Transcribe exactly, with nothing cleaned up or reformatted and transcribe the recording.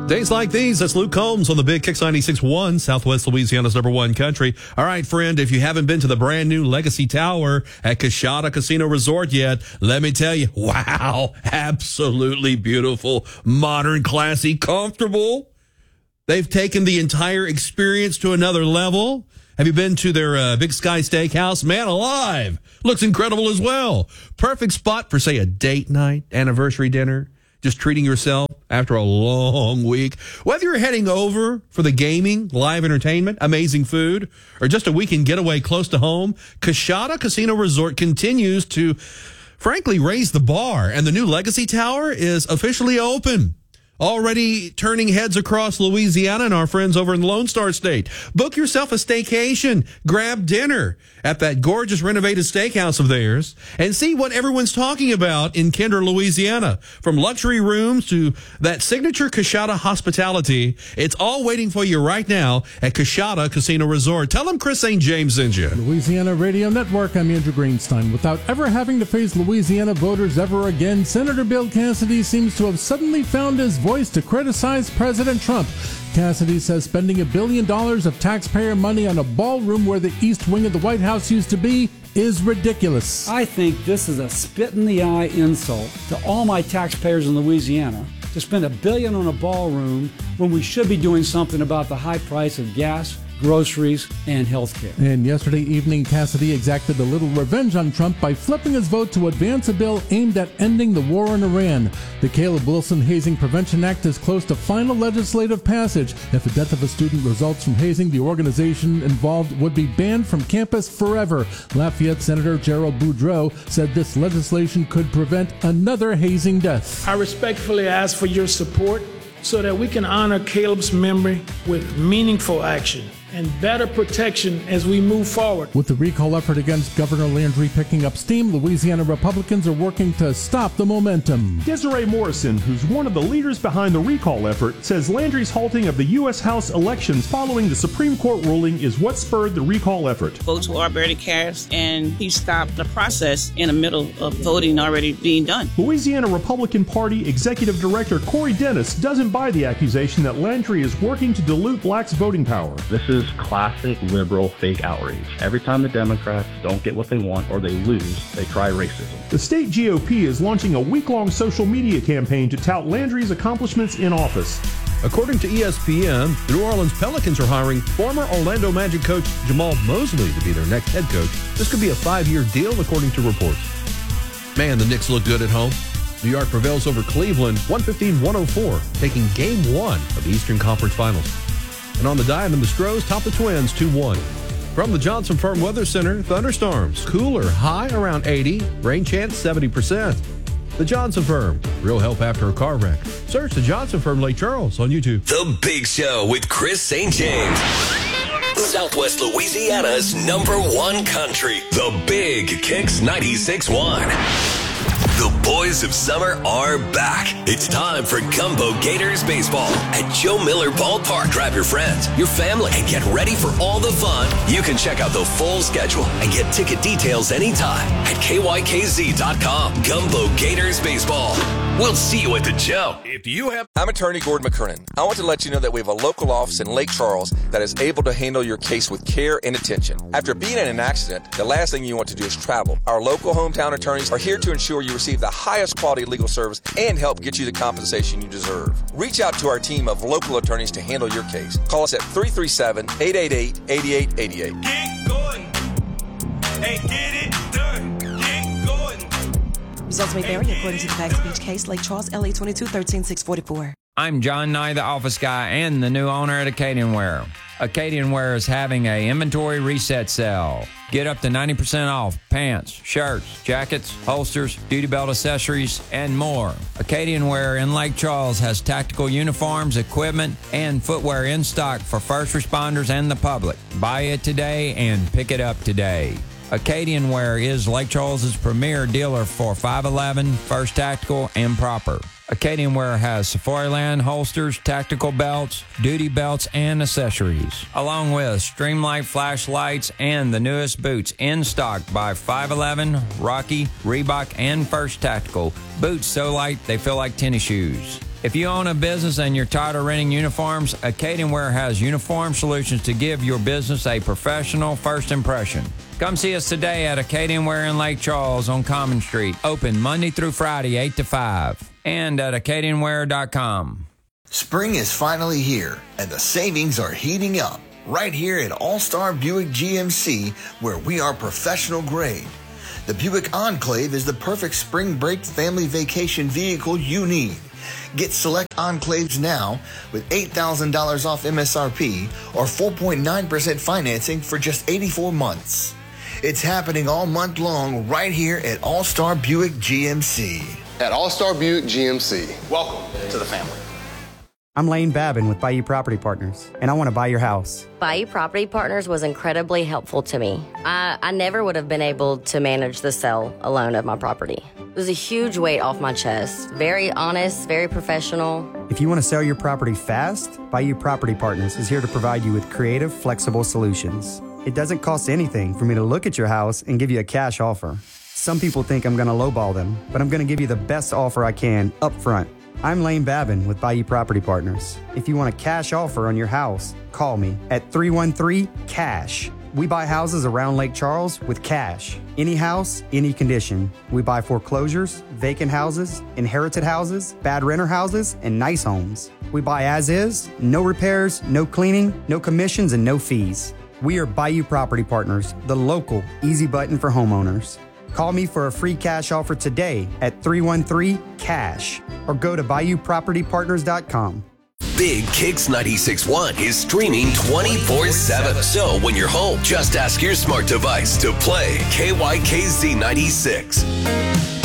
Days like these, that's Luke Combs on the Big Kicks ninety-six point one, Southwest Louisiana's number one country. All right, friend, if you haven't been to the brand new Legacy Tower at Coushatta Casino Resort yet, let me tell you, wow, absolutely beautiful, modern, classy, comfortable. They've taken the entire experience to another level. Have you been to their uh, Big Sky Steakhouse? Man alive, looks incredible as well. Perfect spot for, say, a date night, anniversary dinner. Just treating yourself after a long week. Whether you're heading over for the gaming, live entertainment, amazing food, or just a weekend getaway close to home, Coushatta Casino Resort continues to, frankly, raise the bar. And the new Legacy Tower is officially open. Already turning heads across Louisiana and our friends over in the Lone Star State. Book yourself a staycation, grab dinner at that gorgeous renovated steakhouse of theirs, and see what everyone's talking about in Kinder, Louisiana. From luxury rooms to that signature Coushatta hospitality, it's all waiting for you right now at Coushatta Casino Resort. Tell them Chris Saint James sent you. Louisiana Radio Network, I'm Andrew Greenstein. Without ever having to face Louisiana voters ever again, Senator Bill Cassidy seems to have suddenly found his voice to criticize President Trump. Cassidy says spending a billion dollars of taxpayer money on a ballroom where the east wing of the White House used to be is ridiculous. I think this is a spit in the eye insult to all my taxpayers in Louisiana to spend a billion on a ballroom when we should be doing something about the high price of gas, groceries, and health care. And yesterday evening, Cassidy exacted a little revenge on Trump by flipping his vote to advance a bill aimed at ending the war in Iran. The Caleb Wilson Hazing Prevention Act is close to final legislative passage. If the death of a student results from hazing, the organization involved would be banned from campus forever. Lafayette Senator Gerald Boudreaux said this legislation could prevent another hazing death. I respectfully ask for your support so that we can honor Caleb's memory with meaningful action and better protection as we move forward. With the recall effort against Governor Landry picking up steam, Louisiana Republicans are working to stop the momentum. Desiree Morrison, who's one of the leaders behind the recall effort, says Landry's halting of the U S House elections following the Supreme Court ruling is what spurred the recall effort. Votes were already cast, and he stopped the process in the middle of voting already being done. Louisiana Republican Party Executive Director Corey Dennis doesn't buy the accusation that Landry is working to dilute blacks' voting power. This is classic liberal fake outrage. Every time the Democrats don't get what they want or they lose, they try racism. The state G O P is launching a week-long social media campaign to tout Landry's accomplishments in office. According to E S P N, the New Orleans Pelicans are hiring former Orlando Magic coach Jamal Mosley to be their next head coach. This could be a five-year deal, according to reports. Man, the Knicks look good at home. New York prevails over Cleveland, one fifteen to one oh four, taking game one of the Eastern Conference Finals. And on the diamond, the Stros top the Twins two one. From the Johnson Firm Weather Center, thunderstorms, cooler, high around eighty, rain chance seventy percent. The Johnson Firm, real help after a car wreck. Search the Johnson Firm Lake Charles on YouTube. The Big Show with Chris Saint James. Southwest Louisiana's number one country. The Big Kicks ninety-six point one. The boys of summer are back. It's time for Gumbo Gators baseball at Joe Miller Ballpark. Grab your friends, your family, and get ready for all the fun. You can check out the full schedule and get ticket details anytime at K Y K Z dot com. Gumbo Gators baseball. We'll see you at the Joe. If you have, I'm attorney Gordon McKernan. I want to let you know that we have a local office in Lake Charles that is able to handle your case with care and attention. After being in an accident, the last thing you want to do is travel. Our local hometown attorneys are here to ensure you receive the highest quality legal service and help get you the compensation you deserve. Reach out to our team of local attorneys to handle your case. Call us at three three seven, eight eight eight, eight eight eight eight. Get going and get it done. Get going. Results may vary according to the facts of each case. Lake Charles, L A twenty-two thirteen six forty-four. I'm John Nye, the office guy and the new owner at Acadian Wear. Acadian Wear is having a inventory reset sale. Get up to ninety percent off pants, shirts, jackets, holsters, duty belt accessories, and more. Acadian Wear in Lake Charles has tactical uniforms, equipment, and footwear in stock for first responders and the public. Buy it today and pick it up today. Acadian Wear is Lake Charles' premier dealer for five eleven, First Tactical, and Proper. Acadian Wear has Safariland holsters, tactical belts, duty belts, and accessories, along with Streamlight flashlights and the newest boots in stock by five eleven, Rocky, Reebok, and First Tactical. Boots so light they feel like tennis shoes. If you own a business and you're tired of renting uniforms, Acadian Wear has uniform solutions to give your business a professional first impression. Come see us today at Acadian Wear in Lake Charles on Common Street. Open Monday through Friday, eight to five. And at acadian wear dot com. Spring is finally here, and the savings are heating up. Right here at All-Star Buick G M C, where we are professional grade. The Buick Enclave is the perfect spring break family vacation vehicle you need. Get select Enclaves now with eight thousand dollars off M S R P or four point nine percent financing for just eighty-four months. It's happening all month long right here at All-Star Buick G M C. At All-Star Buick G M C. Welcome to the family. I'm Lane Babin with Bayou Property Partners, and I want to buy your house. Bayou Property Partners was incredibly helpful to me. I, I never would have been able to manage the sale alone of my property. It was a huge weight off my chest. Very honest, very professional. If you want to sell your property fast, Bayou Property Partners is here to provide you with creative, flexible solutions. It doesn't cost anything for me to look at your house and give you a cash offer. Some people think I'm going to lowball them, but I'm going to give you the best offer I can up front. I'm Lane Babin with Bayou Property Partners. If you want a cash offer on your house, call me at three one three, C A S H. We buy houses around Lake Charles with cash. Any house, any condition. We buy foreclosures, vacant houses, inherited houses, bad renter houses, and nice homes. We buy as is, no repairs, no cleaning, no commissions, and no fees. We are Bayou Property Partners, the local easy button for homeowners. Call me for a free cash offer today at three one three, C A S H or go to bayou property partners dot com. Big Kicks ninety-six point one is streaming twenty-four seven. So when you're home, just ask your smart device to play K Y K Z ninety-six.